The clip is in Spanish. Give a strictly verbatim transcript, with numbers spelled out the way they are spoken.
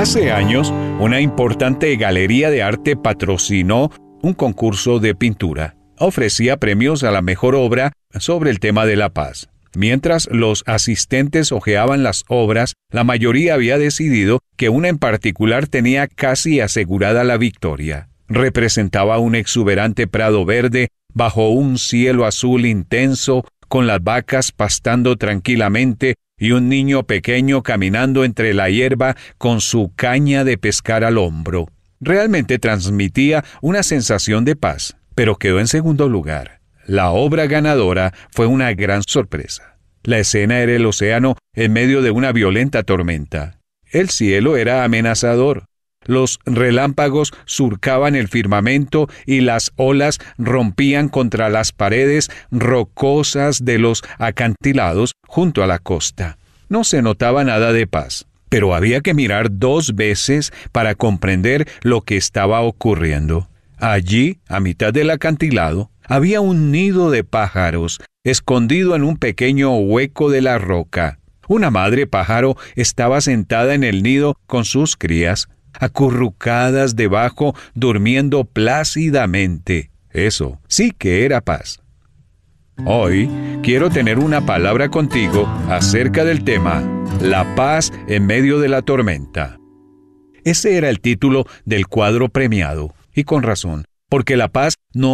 Hace años, una importante galería de arte patrocinó un concurso de pintura. Ofrecía premios a la mejor obra sobre el tema de la paz. Mientras los asistentes hojeaban las obras, la mayoría había decidido que una en particular tenía casi asegurada la victoria. Representaba un exuberante prado verde bajo un cielo azul intenso, con las vacas pastando tranquilamente y un niño pequeño caminando entre la hierba con su caña de pescar al hombro. Realmente transmitía una sensación de paz, pero quedó en segundo lugar. La obra ganadora fue una gran sorpresa. La escena era el océano en medio de una violenta tormenta. El cielo era amenazador. Los relámpagos surcaban el firmamento y las olas rompían contra las paredes rocosas de los acantilados junto a la costa. No se notaba nada de paz, pero había que mirar dos veces para comprender lo que estaba ocurriendo. Allí, a mitad del acantilado, había un nido de pájaros escondido en un pequeño hueco de la roca. Una madre pájaro estaba sentada en el nido con sus crías, acurrucadas debajo, durmiendo plácidamente. Eso sí que era paz. Hoy quiero tener una palabra contigo acerca del tema La paz en medio de la tormenta. Ese era el título del cuadro premiado, y con razón, porque la paz